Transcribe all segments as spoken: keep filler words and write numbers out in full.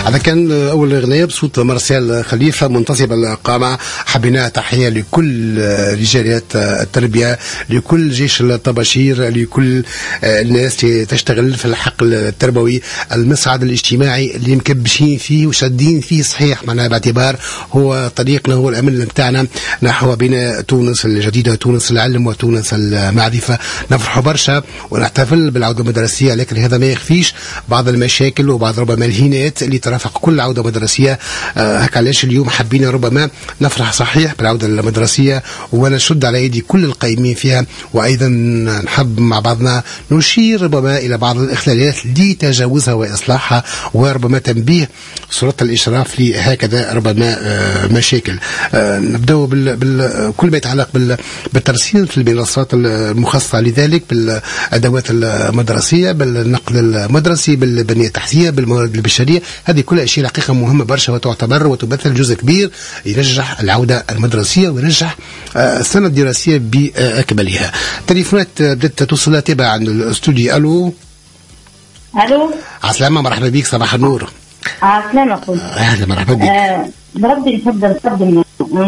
هذا كان أول أغنية بصوت مارسيال خليفة منتصب القامة. حبينا تحية لكل رجالات التربية، لكل جيش الطباشير، لكل الناس تشتغل في الحقل التربوي، المصعد الاجتماعي اللي مكبشين فيه وشادين فيه صحيح، معناها باعتبار هو طريقنا، هو الأمل بتاعنا نحو بناء تونس الجديدة، تونس العلم وتونس المعرفة. نفرح برشا ونحتفل بالعودة المدرسية، لكن هذا ما يخفيش بعض المشاكل وبعض ربما الهينات اللي ترافق كل عودة مدرسية. آه هكا علاش اليوم حابين ربما نفرح صحيح بالعودة المدرسية ونشد على يدي كل القائمين فيها، وأيضا نحب مع بعضنا نشير ربما إلى بعض الإخلالات لتجاوزها وإصلاحها، وربما تنبيه سلطة الإشراف لهكذا ربما آه مشاكل. آه نبدأ بال... بال... كل ما يتعلق بال... بالترسيل في المنصات المخصصة لذلك، بالأدوات المدرسية، بالنقل المدرسي، بالبنية التحتية، بالموارد البشرية. هذه كل أشياء حقيقة مهمة برشا وتعتبر وتمثل جزء كبير ينجح العودة المدرسية وينجح السنة الدراسية بأكملها. تليفونات بدأت توصل تبع عند الاستوديو. ألو ألو عسلامة، مرحبا بك، صباح النور. عسلامة أخوي. أهلا مرحبا بك. أه بربي نحب نقدم،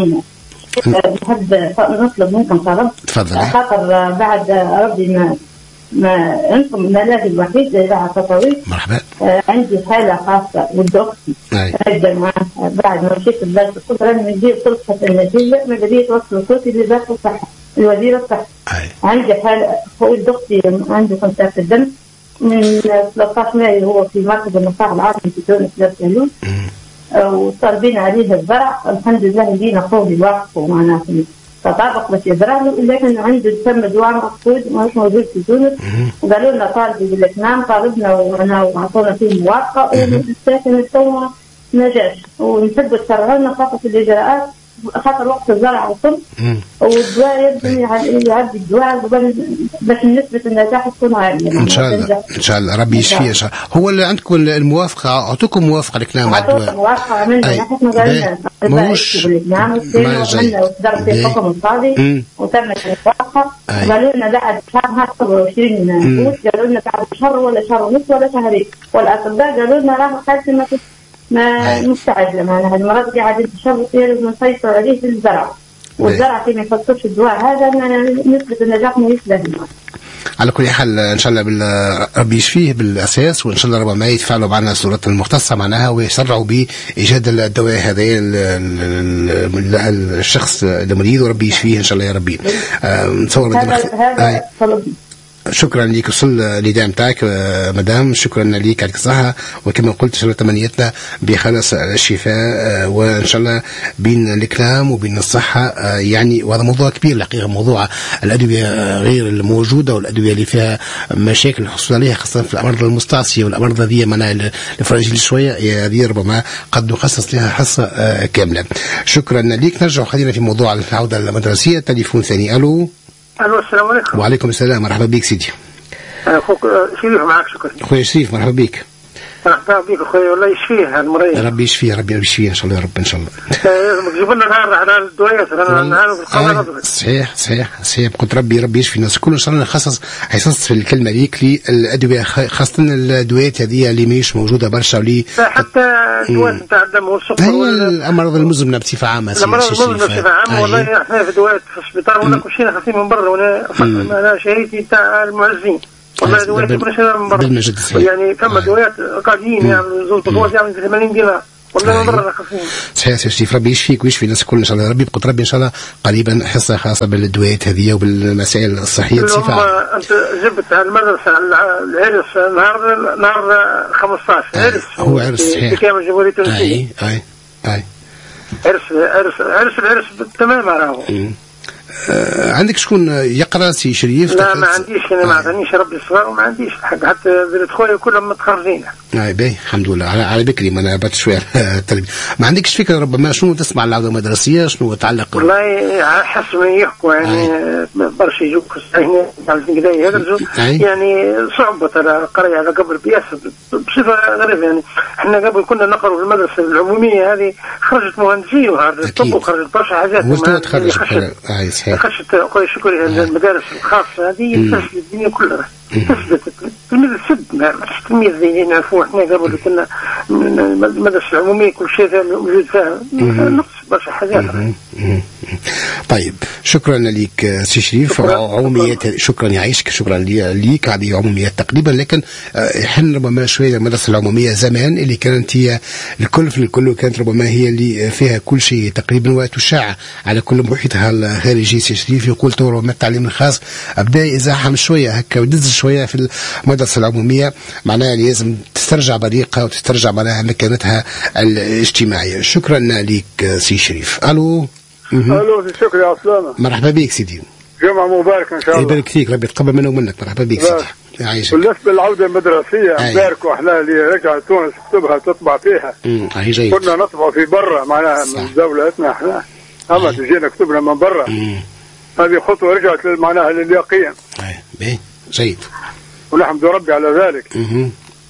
نحب نطلب منكم طلب. تفضل. خاطر بعد ربي ما ما انتم الملاذ الوحيد لإذاعة تطوير. مرحبا. آه عندي حالة خاصة ولد أختي أجل معاه بعد ما مشيت البلد الصبح، أنا مدير صلحة النتيجة من بديت وصل صوتي لوزارة الصحة، الوزير الصحة. عندي حالة ولد أختي عنده كونتاكت الدم من ثلاثة عشر مايو، هو في مركز النقاع العاصمي في تونس ثلاث سنين، وصاربين عليه الزرع. الحمد لله لينا قوي واقفوا معنا في تطابق باش يزرع له، لكن عنده تم دواء مقصود مش موجود في تونس. قالوا لنا طالبي بالإتمام، طالبنا وانا وعطونا فيه موافقة، والساكن التو ما جاش، ونحب تسرعوا لنا خاطر الإجراءات خاطر وقت الزرع وصل، والدواء يبدو يعدي الدواء باش نسبة النجاح تكون عالية. إن شاء الله إن شاء الله ربي يشفيه إن شاء الله. هو اللي عندكم الموافقة، أعطوكم موافقة لكنا مع الدواء؟ أعطوكم موافقة عملنا نحن قالنا موش بالإتمام وعملنا ودرت في الحكم القاضي وتمت الموافقة. قالوا لنا بعد شهر هاخذ وعشرين فوت، قالوا لنا بعد شهر ولا شهر ونص ولا شهرين، والأطباء قالوا لنا راه حالتي ما ما مستعجلة معنا، هالمرض قاعد ينتشر لازم نسيطر عليه بالزرع، والزرع كي ما يفصلش الدواء هذا نسبة النجاح ما يشبه. على كل حال ان شاء الله ربي يشفيه بالاساس، وان شاء الله ربما يتفاعلوا معنا السلطات المختصه معناها ويسرعوا بايجاد الدواء هذا الشخص المريض، وربي يشفيه ان شاء الله يا ربي. نتصور هذا شكرا لك، وصل النداء نتاعك مدام، شكرا لك عليك الصحة، وكما قلت شاء الله تمنيتنا بخلص الشفاء، وان شاء الله بين الكلام وبين الصحة يعني. وهذا موضوع كبير الحقيقة، موضوع الأدوية غير الموجودة والأدوية اللي فيها مشاكل الحصول عليها، خاصة في الأمراض المستعصية والأمراض ذي معناها الفراجيل شوية، هذه ربما قد نخصص لها حصة كاملة. شكرا لك. نرجع خلينا في موضوع العودة المدرسية. تليفون ثاني. ألو. الو السلام عليكم. وعليكم السلام، مرحبا بك سيدي. اخوك شريف معك. شكرا اخويا شريف، مرحبا بك. مرحبا بك اخويا، والله يشفيه هالمريض. ربي يشفيه، ربي يشفيه ان شاء الله يا رب ان شاء الله. لازم تجيب لنا نهار على الدويات، انا نهار آه صحيح صحيح صحيح. قلت ربي ربي يشفي الناس كل ان شاء الله. نخصص حيصص في الكلمه ليك للادويه، خاصه الادويات هذه اللي ماهيش موجوده برشا، ولي حتى الدوات نتاع الدم والسكر، هي الامراض المزمنه بصفه عامه. الامراض المزمنه بصفه عامه. والله احنا في دوات في السبيطار ولا كل شيء خاصين من برا، وانا انا شهيتي تاع المعزين والله دوات كل شيء من برا يعني. كم دوات قاعدين يعني زوج دوات يعني ثمانين دينار والله من برا خاصين. صحيح سيف، ربي يشفيك ويشفي الناس الكل ان شاء الله. ربي بقدر ربي ان شاء الله قريبا حصه خاصه بالدوات هذه وبالمسائل الصحيه بصفه عامه. انت جبت المدرسه العرس نهار نهار خمسطاش عرس، هو عرس صحيح كامل جمهوريه تونس. اي اي اي عرس عرس عرس العرس بالتمام راهو. آه عندك شكون يقرا سي شريف؟ لا ما عنديش، انا ما عطانيش ربي الصغار وما عنديش حق، حتى بنت خويا كلهم متخرجين. اي باهي الحمد لله على, على بكري، ما انا بات شويه التربيه. ما عندكش فكره ربما شنو تسمع العوده المدرسيه شنو تعلق؟ والله حسب ما يحكوا يعني برشا يجوك هنا كذا يدرسوا يعني صعبه ترى القريه على قبل بياسر بصفه غريبه يعني. احنا قبل كنا نقرا في المدرسه العموميه هذه، خرجت مهندسين وهذا الطب وخرجت برشا حاجات. مستوى تخرج اي صحيح. خشت اخوي شكري المدارس الخاصه هذه تفسد الدنيا كلها، تثبت التلميذ السد ما التلميذ اللي نعرفوه احنا قبل كنا المدرسة العمومية كل شيء موجود فيها نقص برشا حاجات. طيب شكرا لك سي شريف. عموميات شكرا يعيشك، شكرا ليك. هذه عموميات تقريبا، لكن احنا ربما شويه المدرسه العموميه زمان اللي كانت هي الكل في الكل، كانت ربما هي اللي فيها كل شيء تقريبا وتشاع على كل محيطها الخارجي. سي شريف يقول تو ربما التعليم الخاص بدا يزاحم شويه هكا ودز شويه في المدرسه العموميه، معناها لازم تسترجع بريقها وتسترجع معناها مكانتها الاجتماعيه. شكرا لك سي شريف. الو الو شكرا يا عسلامة. مرحبا بك سيدي. جمعة مباركة ان شاء الله. يبارك فيك، ربي يتقبل منا ومنك. مرحبا بك سيدي. عايشك. بالنسبة للعودة المدرسية نباركوا احنا اللي رجعت تونس كتبها تطبع فيها. امم جيد. كنا نطبع في برا معناها من دولتنا احنا، اما تجينا كتبنا من برا. هذه خطوة رجعت معناها لليقين. اي جيد. ونحمد ربي على ذلك. امم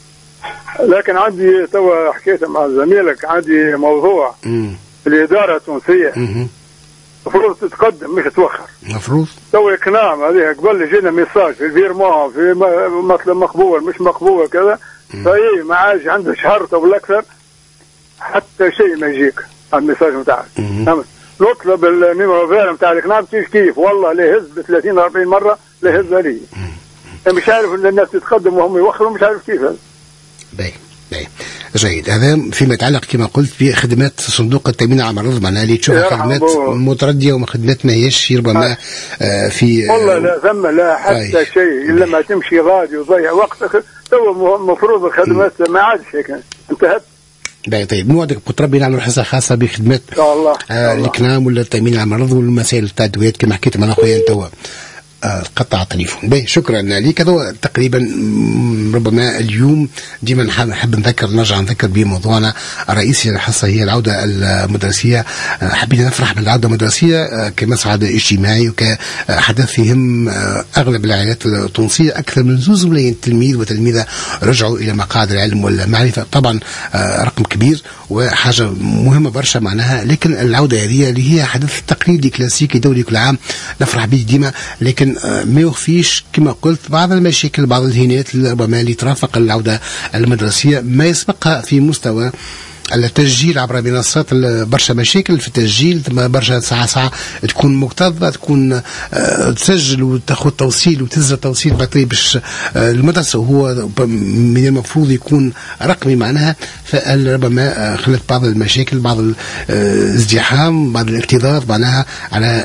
لكن عندي توا حكيت مع زميلك، عندي موضوع امم الإدارة التونسية امم المفروض تتقدم مش تتوخر. المفروض تو كلام هذه قبل جينا ميساج في الفيرمون في مطلب مقبول مش مقبول كذا، فاي ما عادش عنده شهر او اكثر حتى شيء ما يجيك على الميساج نتاعك. نطلب النيميرو فير نتاع الكناب تيجي كيف والله لا يهز ب ثلاثين أربعين مره لا يهز لي. مش عارف ان الناس تتقدم وهم يوخروا، مش عارف كيف هذا. باهي باهي جيد. هذا فيما يتعلق كما قلت بخدمات صندوق التامين على المرض، معناها اللي تشوفها خدمات مترديه وما خدمات ما هيش ربما آه في آه والله لا ثم لا حتى آه شيء الا ما تمشي غادي وتضيع وقتك. تو المفروض الخدمات ما عادش هيك انتهت. باهي طيب موعدك بتربي نعمل حصه خاصه بخدمات ان شاء الله آه الكلام ولا التامين على المرض والمسائل تاع الدويات كما حكيت مع اخويا انت قطع التليفون. باهي شكرا لك. هذا تقريبا ربما اليوم ديما نحب نذكر نرجع نذكر بموضوعنا الرئيسي الحصه هي العوده المدرسيه. حبينا نفرح بالعوده المدرسيه كمسعد اجتماعي وكحدث يهم اغلب العائلات التونسيه. اكثر من زوز ملايين تلميذ وتلميذه رجعوا الى مقاعد العلم والمعرفه، طبعا رقم كبير وحاجه مهمه برشا معناها. لكن العوده هذه اللي هي حدث تقليدي كلاسيكي دولي كل عام نفرح به ديما، لكن ما يخفيش كما قلت بعض المشاكل بعض الهينات ربما اللي ترافق العودة المدرسية ما يسبقها في مستوى التسجيل عبر منصات. برشا مشاكل في التسجيل، برشا ساعة ساعة تكون مكتظة، تكون أه تسجل وتاخذ توصيل وتنزل توصيل بطريق باش أه المدرسة وهو من المفروض يكون رقمي معناها. فربما خلت بعض المشاكل بعض الازدحام بعض الاكتظاظ معناها على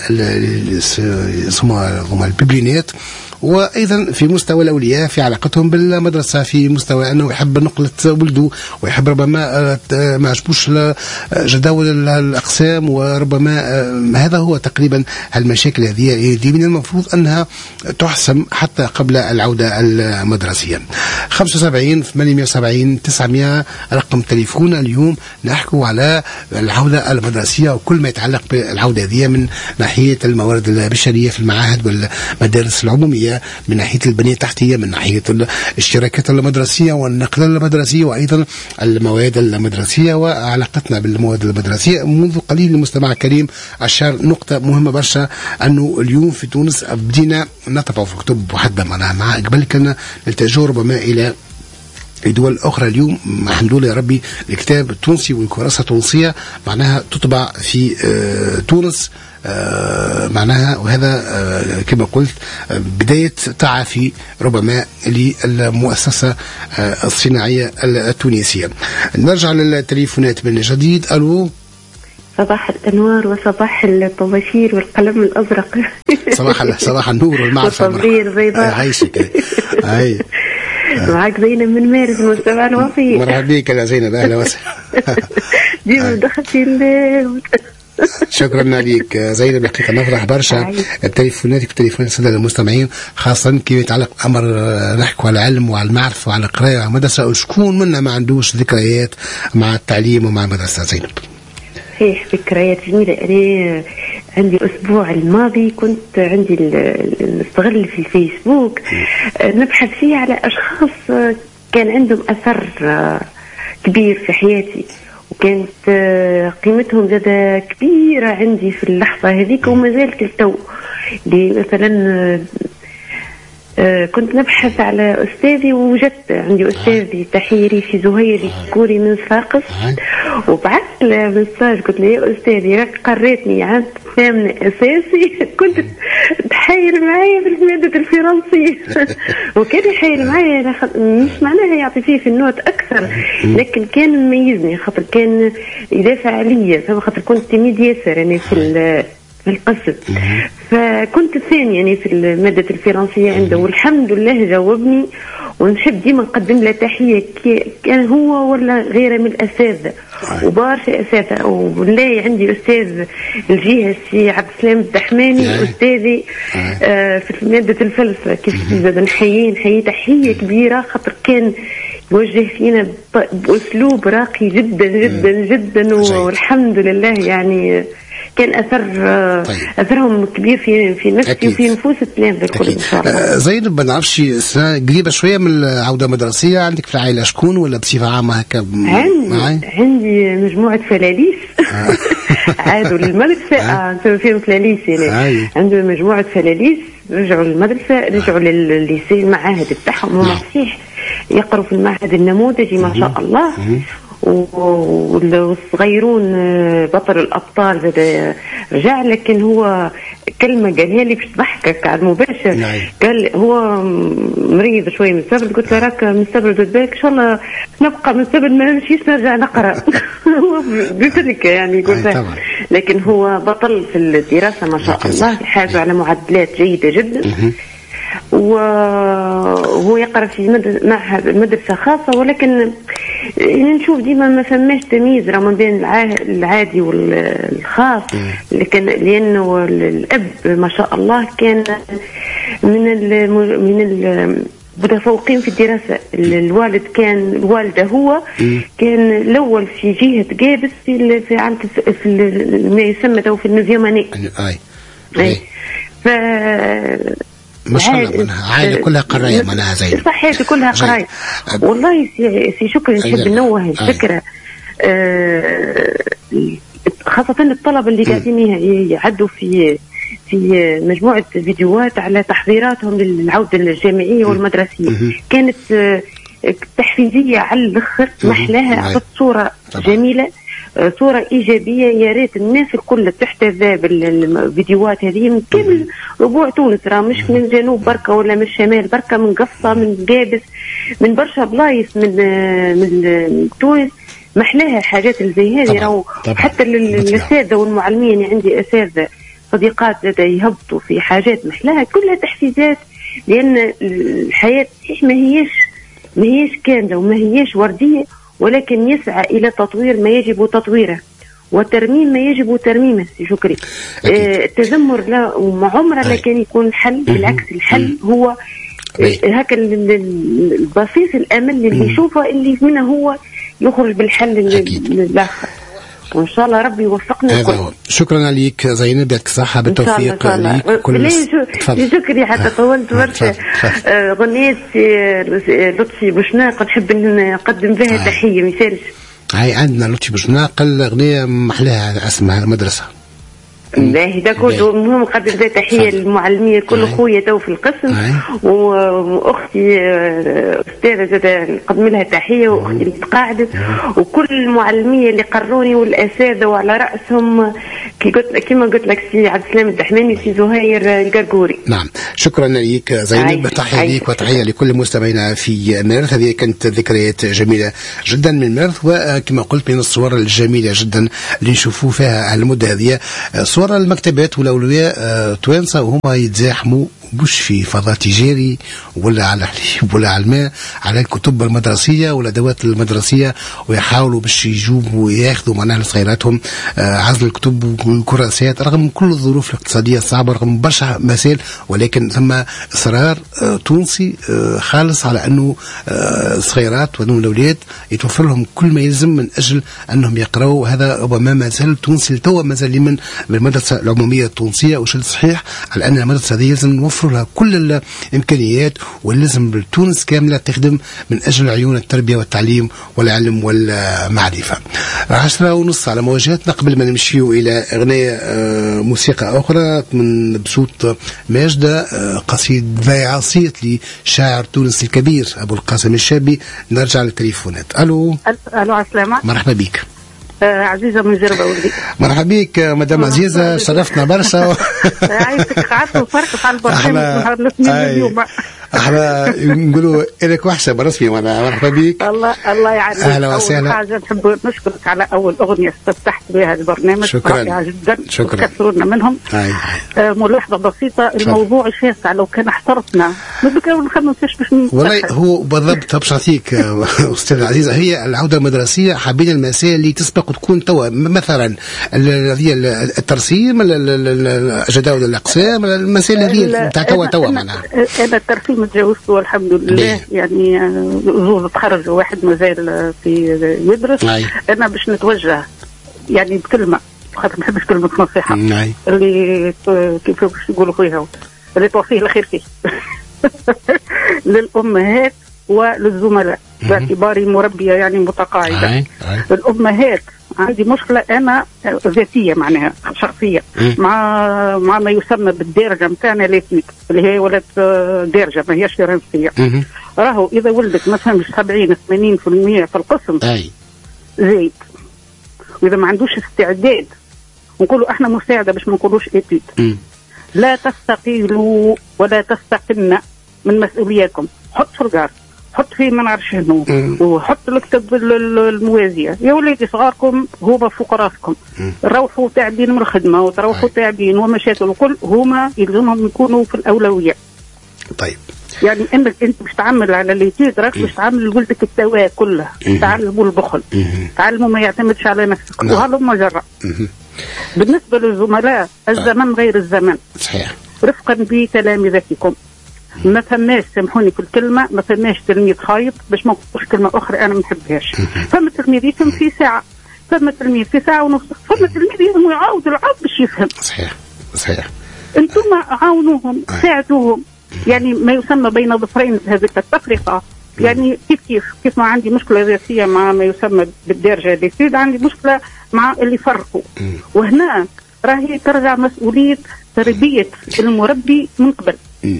يسموها الببلينات، وايضا في مستوى الاولياء في علاقتهم بالمدرسه، في مستوى انه يحب نقله ولده ويحب ربما ما عجبوش جداول الاقسام، وربما هذا هو تقريبا المشاكل هذه دي من المفروض انها تحسم حتى قبل العوده المدرسيه. خمسة وسبعين ثمانمائة وسبعين تسعمائة رقم تليفون. اليوم نحكوا على العوده المدرسيه وكل ما يتعلق بالعوده هذه من ناحيه الموارد البشريه في المعاهد والمدارس العموميه، من ناحية البنية التحتية، من ناحية الاشتراكات المدرسية والنقل المدرسي، وأيضا المواد المدرسية وعلاقتنا بالمواد المدرسية. منذ قليل المستمع الكريم أشار نقطة مهمة برشا، أنه اليوم في تونس بدينا نطبع في كتب وحدة معناها مع قبل كنا نلتجوا ربما إلى دول أخرى. اليوم الحمد لله يا ربي الكتاب التونسي والكراسة التونسية معناها تطبع في آه تونس آه معناها، وهذا آه كما قلت آه بداية تعافي ربما للمؤسسة آه الصناعية التونسية. نرجع للتليفونات من جديد. ألو صباح الأنوار وصباح الطباشير والقلم الأزرق. صباح صباح النور والمعرفة والصبرير بيضاء. عايشك هاي معك زينب من مارس المستمع الوفي. مرحبا بك يا زينب، اهلا وسهلا. ديما دخلتي شكرا لك زينب. الحقيقه نفرح برشا بتليفوناتك وتليفونات الساده المستمعين، خاصه كيف يتعلق امر نحكوا على العلم وعلى المعرفه وعلى القرايه وعلى المدرسه، وشكون منا ما عندوش ذكريات مع التعليم ومع المدرسه. زينب صحيح ذكريات جميله. انا عندي الأسبوع الماضي كنت عندي نستغل في الفيسبوك نبحث فيه على أشخاص كان عندهم أثر كبير في حياتي، وكانت قيمتهم زادة كبيرة عندي في اللحظة هذيك وما زالت التو. مثلا آه كنت نبحث على أستاذي ووجدت عندي أستاذي تحيري في زهير الكوري من صفاقس، وبعثت له مساج قلت له يا أستاذي راك قريتني عام ثامن أساسي كنت تحايل معايا في المادة الفرنسية وكان يحايل معايا مش معناها يعطي فيه في النوت أكثر، لكن كان مميزني خاطر كان يدافع عليا، خاطر كنت تلميذ ياسر أنا في في القسم، فكنت الثانية يعني في المادة الفرنسية عنده، والحمد لله جاوبني. ونحب ديما نقدم له تحية كان هو ولا غيره من الأساتذة وبارشة أساتذة. والله عندي أستاذ الجهة السي عبد السلام الدحماني أستاذي آه في مادة الفلسفة، كيف زاد نحييه نحييه تحية كبيرة خاطر كان يوجه فينا بأسلوب راقي جدا جدا جدا، والحمد لله يعني كان اثر طيب. اثرهم كبير في في نفسي وفي نفوس التلاميذ الكل ان شاء الله. زينب ما نعرفش سنه قريبه شويه من العوده المدرسيه، عندك في العائله شكون ولا بصفه عامه هكا؟ عندي عندي مجموعه فلاليس عادوا للمدرسه اه فيهم فلاليس يعني عندهم مجموعه فلاليس رجعوا للمدرسه، رجعوا للليسي المعاهد بتاعهم هما صحيح يقروا في المعهد النموذجي ما شاء الله، والصغيرون بطل الأبطال زاد رجع. لكن هو كلمة قالها لي باش تضحكك على المباشر، نعم. قال هو مريض شوية من السبب، قلت له راك من السبب بالك إن شاء الله نبقى من السبب ما نمشيش نرجع نقرأ هو بفلك يعني قلت، لكن هو بطل في الدراسة ما شاء الله، حازوا على معدلات جيدة جدا، وهو يقرأ في معهد مدرسة خاصة، ولكن نشوف ديما ما فماش تمييز ما بين العادي والخاص، لكن لأنه الأب ما شاء الله كان من ال من المتفوقين في الدراسة. الوالد كان الوالدة هو كان الأول في جهة قابس في في عام في ما يسمى تو في النوفيوماني. أي أي ف ما شاء الله منها عائلة كلها قراية منها زين صحيح كلها قراية. والله سي, سي شكرا نحب ننوه الفكرة آه خاصة الطلبة اللي قاعدين يعدوا في في مجموعة فيديوهات على تحضيراتهم للعودة الجامعية والمدرسية، كانت آه تحفيزية على الأخر محلاها، أعطت صورة جميلة صورة إيجابية. يا ريت الناس الكل تحتذى بالفيديوهات هذه من كامل ربوع تونس، راه مش من الجنوب بركة ولا من الشمال بركة، من قفصة من قابس من برشا بلايص من من تونس محلاها حاجات زي هذه. راهو حتى الأساتذة والمعلمين، عندي أساتذة صديقات زاد يهبطوا في حاجات محلاها كلها تحفيزات، لأن الحياة صحيح ما هيش ما هيش كاملة وما هيش وردية، ولكن يسعى إلى تطوير ما يجب تطويره وترميم ما يجب ترميمه. شكري آه التذمر لا وما عمره لا كان يكون حل، بالعكس الحل هو آه هكا البسيط الأمل اللي يشوفه اللي منه هو يخرج بالحل الآخر، وإن شاء الله ربي يوفقنا الكل. شكرا لك زينب، يعطيك الصحة بالتوفيق لك كل. شكري حتى طولت برشا. غنيت لطفي بوشناق نحب نقدم بها تحية مثالش. هاي عندنا لطفي بوشناق الأغنية محلاها اسمها المدرسة. باهي ده كله مهم نقدم بها تحية للمعلمين كل خويا تو في القسم، واختي استاذه زاد نقدم لها تحيه، واختي اللي تقاعدت، وكل المعلميه اللي قروني والاساتذه، وعلى راسهم كي قلت كما قلت لك سي عبد السلام الدحماني سي زهير القرقوري. نعم شكرا لك زينب، تحيه لك وتحيه لكل مستمعينا في ميرث. هذه كانت ذكريات جميله جدا من ميرث، وكما قلت من الصور الجميله جدا اللي نشوفوا فيها المده هذه صور المكتبات والاولياء توانسه وهما يتزاحموا مش في فضاء تجاري ولا على الحليب ولا على الماء، على الكتب المدرسيه والادوات المدرسيه، ويحاولوا باش يجوبوا وياخذوا معناها لصغيراتهم عزل الكتب والكراسات رغم كل الظروف الاقتصاديه الصعبه، رغم برشا مسائل، ولكن ثم اصرار تونسي خالص على انه الصغيرات وانه الاولاد يتوفر لهم كل ما يلزم من اجل انهم يقراوا. هذا ربما ما زال التونسي تو ما زال من بالمدرسه العموميه التونسيه، وشل صحيح على ان المدرسه هذه يلزم نوفر نوفر لها كل الامكانيات، ولازم تونس كامله تخدم من اجل عيون التربيه والتعليم والعلم والمعرفه. عشرة ونص على موجاتنا. قبل ما نمشيو الى اغنيه موسيقى اخرى من بصوت ماجده، قصيده ضيعه صيت لشاعر تونسي الكبير ابو القاسم الشابي. نرجع للتليفونات. الو الو عسلامة، مرحبا بك. آه عزيزة من جربة ولدي. مرحبا بك مدام عزيزة، شرفتنا برشا. عايزك عارفة الفرق على البرنامج نهار الاثنين اليوم. احنا نقولوا إلك وحشة برسمي. وانا مرحبا بك. الله الله يعينك. اهلا وسهلا. اول حاجة نحب نشكرك على اول اغنية استفتحت بها البرنامج. شكرا رائعة جدا. شكرا. كثرونا منهم. آه ملاحظة بسيطة، الموضوع شاسع، لو كان احترفنا نبقى نخمسش باش والله هو بالضبط. باش نعطيك استاذ عزيزة، هي العودة المدرسية حابين المسائل اللي تسبق وتكون توا، مثلا هذه الترسيم، جداول الاقسام، المسائل هذه تاع توا توا معناها. انا الترسيم تجاوزته والحمد لله. ليه؟ يعني زوز تخرج وواحد مازال في يدرس. أي. انا باش نتوجه يعني بكلمه، خاطر ما نحبش كلمه نصيحه. أي. اللي كيف باش يقولوا فيها اللي توفيه الخير فيه. للامهات وللزملاء باعتباري مربيه يعني متقاعده. أي. أي. الامهات عندي مشكله انا ذاتيه معناها شخصيه مع مع ما يسمى بالدارجه نتاعنا ليتنيك اللي هي ولد دارجه ما هيش فرنسيه. راهو اذا ولدك ما فهمش سبعين ثمانين بالمئة في القسم أي. زيد، واذا ما عندوش استعداد نقولوا احنا مساعده باش ما نقولوش اتيد. لا تستقيلوا ولا تستقلن من مسؤولياتكم. حط في الجار، حط فيه ما نعرفش شنو، وحط الكتب الموازيه. يا وليدي صغاركم هما فوق راسكم، روحوا تعبين من الخدمه وتروحوا تعبين ومشاكل وكل، هما يلزمهم يكونوا في الاولويه. طيب يعني انك انت باش تعمل على اللي راك باش تعمل لولدك التواه كلها، تعلموا البخل، تعلموا ما يعتمدش على نفسك، وهلم جرى. بالنسبه للزملاء الزمن غير الزمن. صحيح. رفقا بتلامذتكم، ما فماش، سامحوني في الكلمه، ما فماش تلميذ خايط باش ما نقولش كلمه اخرى انا ما نحبهاش. فما تلميذ يفهم في ساعه، فما تلميذ في ساعه ونص، فما تلميذ لازم يعاود العاود باش يفهم. صحيح صحيح. انتم عاونوهم، ساعدوهم، يعني ما يسمى بين ظفرين هذه التفرقه. يعني كيف كيف كيف ما عندي مشكله ذاتيه مع ما يسمى بالدرجه اللي عندي مشكله مع اللي فرقوا. وهنا راهي ترجع مسؤوليه تربيه المربي من قبل.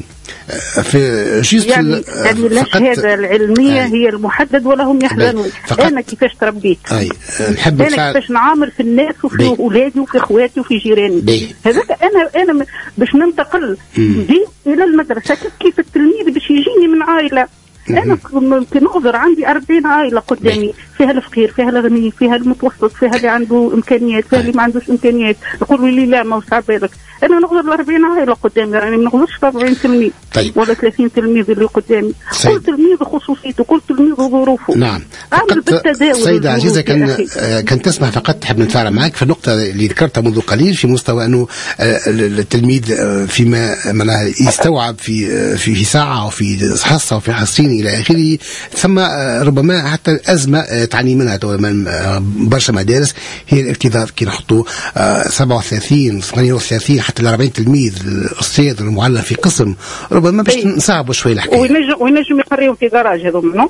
في جيست يعني, يعني الشهاده العلميه آه. هي المحدد ولا هم يحزنون. انا كيفاش تربيت، اي نحب انا كيفاش نعامل في الناس وفي اولادي وفي اخواتي وفي جيراني. هذاك انا انا باش ننتقل بي الى المدرسه كيف كيف التلميذ باش يجيني من عائله. انا كي نغزر عندي أربعين عائله قدامي، فيها الفقير، فيها الغني، فيها المتوسط، فيها اللي عنده امكانيات، فيها اللي ما عندوش امكانيات. يقولوا لي لا ما صعب بالك، انا نغزر أربعين عائله قدامي، يعني ما نغزرش أربعين تلميذ. طيب. ولا ثلاثين تلميذ اللي قدامي. سيد. كل تلميذ خصوصيته، كل تلميذ ظروفه. نعم. عامل بالتداول. سيدة عزيزة كان كان تسمح فقط تحب نتفاعل معك في النقطة اللي ذكرتها منذ قليل في مستوى انه التلميذ فيما معناها يستوعب في في ساعة او في حصة او في حصتين الى اخره، ثم ربما حتى الازمة تعاني منها برشا مدارس هي الارتداد كي نحطوا سبعة وثلاثين ثمانية وثلاثين حتى ل أربعين تلميذ الاستاذ المعلم في قسم، ربما باش نصعبوا شوي الحكايه. وينجم وينجم يقريوا في جراج هذوما نو.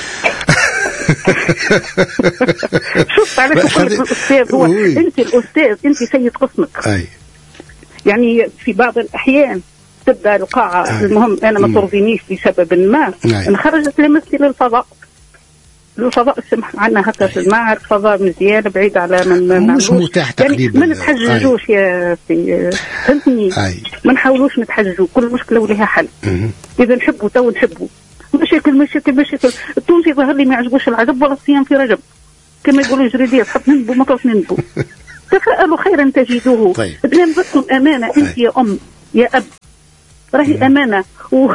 شوف على كل الاستاذ هو انت الاستاذ، انت سيد قسمك. اي يعني في بعض الاحيان تبدا القاعه، المهم انا ما ترضينيش لسبب ما، نخرج تلامذتي للفضاء. الفضاء السمح عنا هكا في المعهد فضاء مزيان بعيد على من مش متاح تقريبا. يعني ما نتحججوش يا في فهمتني، ما نحاولوش نتحججوا، كل مشكله ولها حل. اذا نحبوا تو نحبوا، مشاكل مشاكل مشاكل. التونسي ظهر لي ما يعجبوش العجب ولا الصيام في رجب كما يقولوا الجريديه، تحط ننبوا ما تروح ننبوا. تفائلوا خيرا تجدوه. طيب. تلامذتكم امانه، انت يا ام يا اب راهي امانه و...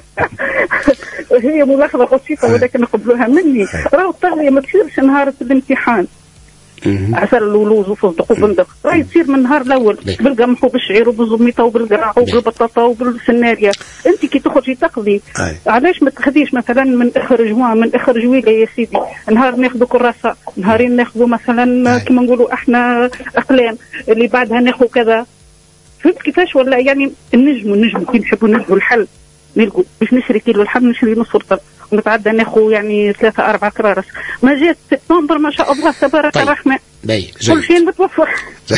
هي ملاحظه بسيطه ولكن قبلوها مني. راهو الطاغيه ما تصيرش نهار الامتحان عسل ولوز وفستق وبندق، راهي تصير من النهار الاول بالقمح وبالشعير وبالزميطه وبالقرع وبالبطاطا وبالسناريه. انت كي تخرجي تقضي علاش ما تاخذيش مثلا من اخر جوان من اخر جويله يا سيدي، نهار ناخذوا كراسه، نهارين ناخذوا مثلا كما نقولوا احنا اقلام، اللي بعدها ناخذوا كذا. فهمت كيفاش؟ ولا يعني النجم النجم كي نحبوا نجموا الحل نلقوا باش نشري كيلو الحب نشري نص رطل ونتعدى ناخذ يعني ثلاثة أربعة كرارس. ما جات سبتمبر ما شاء الله تبارك طيب. الرحمن كل شيء متوفر.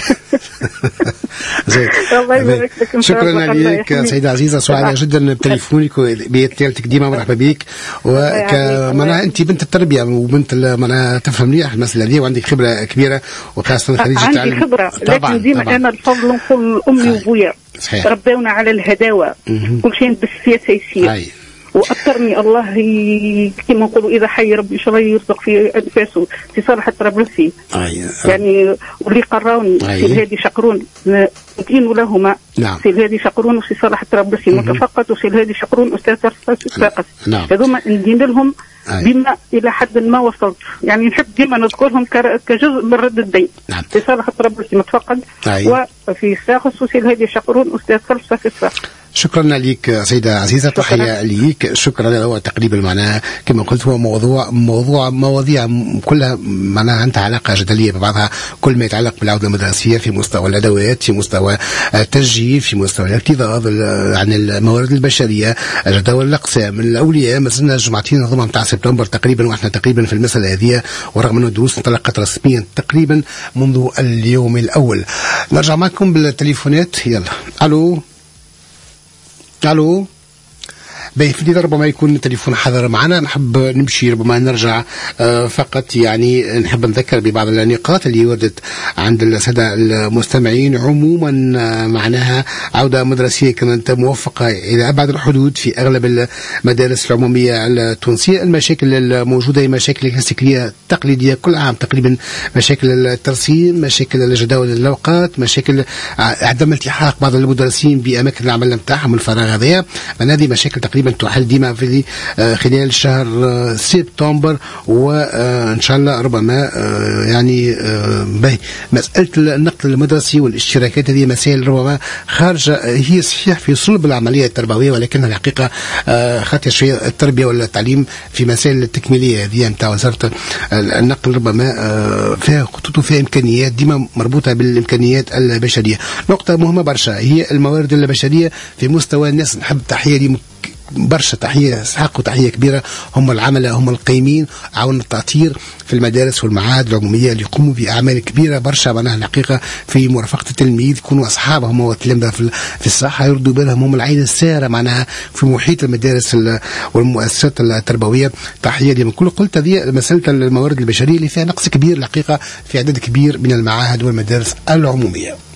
الله يبارك لك. شكرا لك سيدة عزيزة، سعيدة جدا بتليفونك وباتصالك ديما، مرحبا بك. وكمعناها أنت بنت التربية وبنت معناها تفهم مليح المسألة هذه وعندك خبرة كبيرة وخاصة خريجة التعليم. عندي خبرة لكن ديما أنا الفضل نقول أمي وبويا ربونا على الهداوة، كل شيء بالسياسة يصير وأثرني الله كما نقولوا إذا حي ربي إن شاء الله يرزق في أنفاسه في صالح الطرابلسي يعني واللي قراوني في الهادي شقرون مدين لهما نعم. في الهادي شقرون وفي صالح الطرابلسي متفقد وفي الهادي شقرون أستاذ ساقس نعم. هذوما ندين لهم بما إلى حد ما وصلت، يعني نحب ديما نذكرهم كجزء من رد الدين نعم. في صالح الطرابلسي متفقد وفي ساقس وفي الهادي شقرون أستاذ فلسفة في الساقس. شكرا لك سيدة عزيزة، تحية ليك. شكرا. هو تقريبا معناها كما قلت هو موضوع موضوع مواضيع كلها معناها عندها علاقة جدلية ببعضها، كل ما يتعلق بالعودة المدرسية في مستوى الأدوات، في مستوى التسجيل، في مستوى الاكتظاظ عن الموارد البشرية، جدول الأقسام، الأولياء. ما زلنا جمعتين الضمة متاع سبتمبر تقريبا واحنا تقريبا في المسألة هذه، ورغم أن الدروس انطلقت رسميا تقريبا منذ اليوم الأول. نرجع معكم بالتليفونات. يلا ألو الو باهي في ربما يكون التليفون حاضر معنا، نحب نمشي ربما نرجع آه فقط يعني نحب نذكر ببعض النقاط اللي وردت عند السادة المستمعين عموما. آه معناها عودة مدرسية كانت موفقة إلى أبعد الحدود في أغلب المدارس العمومية التونسية. المشاكل الموجودة هي مشاكل كلاسيكية تقليدية كل عام تقريبا، مشاكل الترسيم، مشاكل جداول الأوقات، مشاكل عدم التحاق بعض المدرسين بأماكن العمل نتاعهم الفراغ هذه. من هذه مشاكل تقريبا تحل ديما في خلال شهر سبتمبر، وان شاء الله ربما يعني باهي مساله النقل المدرسي والاشتراكات هذه مسائل ربما خارجه، هي صحيح في صلب العمليه التربويه، ولكن الحقيقه خاطر شويه التربيه والتعليم في مسائل التكميليه هذه نتاع وزاره النقل ربما فيها خطوط وفيها امكانيات ديما مربوطه بالامكانيات البشريه. نقطه مهمه برشا هي الموارد البشريه في مستوى الناس. نحب تحيه لي برشا تحية اسحاق وتحية كبيرة هم العملاء، هم القيمين عون التأطير في المدارس والمعاهد العمومية اللي يقوموا بأعمال كبيرة برشا معناها الحقيقة في مرافقة التلميذ، يكونوا أصحابهم والتلامذة في الصحة، يردوا بالهم، هم العين السارة معناها في محيط المدارس والمؤسسات التربوية. تحية لمن كل قلت هذه مسألة الموارد البشرية اللي فيها نقص كبير الحقيقة في عدد كبير من المعاهد والمدارس العمومية.